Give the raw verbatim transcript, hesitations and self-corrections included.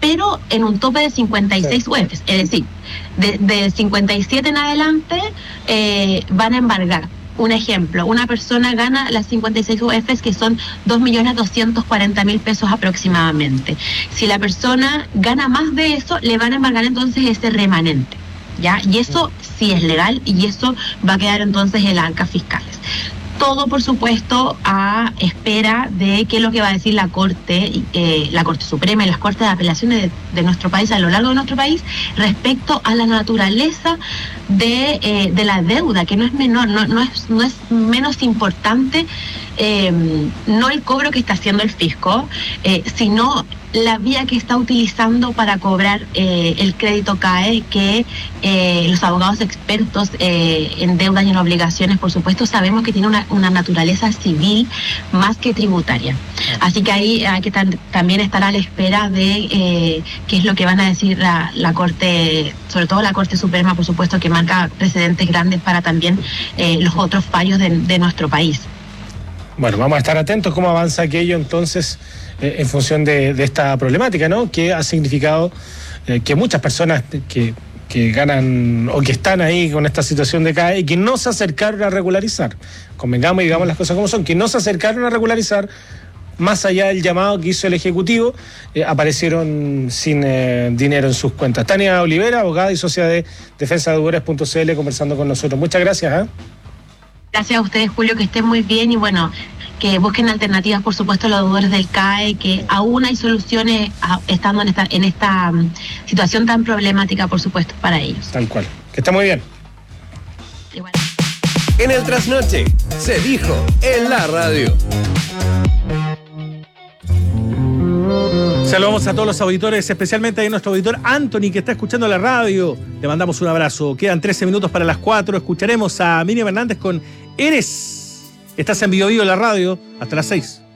pero en un tope de cincuenta y seis U E Fs, es decir, de, de cincuenta y siete en adelante eh, van a embargar. Un ejemplo, una persona gana las cincuenta y seis U E Fs, que son dos millones doscientos cuarenta mil pesos aproximadamente. Si la persona gana más de eso, le van a embargar entonces ese remanente, ¿ya? Y eso sí es legal y eso va a quedar entonces en las arcas fiscales. Todo, por supuesto, a espera de qué es lo que va a decir la Corte, eh, la Corte Suprema y las Cortes de Apelaciones de, de nuestro país, a lo largo de nuestro país, respecto a la naturaleza de, eh, de la deuda, que no es menor, no, no, es, no es menos importante, eh, no el cobro que está haciendo el fisco, eh, sino la vía que está utilizando para cobrar eh, el crédito C A E, que eh, los abogados expertos eh, en deudas y en obligaciones, por supuesto, sabemos que tiene una, una naturaleza civil más que tributaria. Así que ahí hay que tam- también estar a la espera de eh, qué es lo que van a decir la, la Corte, sobre todo la Corte Suprema, por supuesto, que marca precedentes grandes para también eh, los otros fallos de, de nuestro país. Bueno, vamos a estar atentos cómo avanza aquello entonces eh, en función de, de esta problemática, ¿no? Que ha significado eh, que muchas personas que, que ganan o que están ahí con esta situación de C A E y que no se acercaron a regularizar, convengamos y digamos las cosas como son, que no se acercaron a regularizar, más allá del llamado que hizo el Ejecutivo, eh, aparecieron sin eh, dinero en sus cuentas. Tania Olivera, abogada y socia de defensa de deudores punto c l, conversando con nosotros. Muchas gracias. ¿eh? Gracias a ustedes, Julio, que estén muy bien y bueno, que busquen alternativas, por supuesto, a los deudores del C A E, que aún hay soluciones a, estando en esta, en esta um, situación tan problemática, por supuesto, para ellos. Tal cual. Que esté muy bien. Igual. En el Trasnoche se dijo en la radio. Saludamos a todos los auditores, especialmente a nuestro auditor Anthony, que está escuchando la radio. Le mandamos un abrazo. Quedan trece minutos para las cuatro. Escucharemos a Miriam Hernández con Eres. Estás en Bio Bio, la radio, hasta las seis.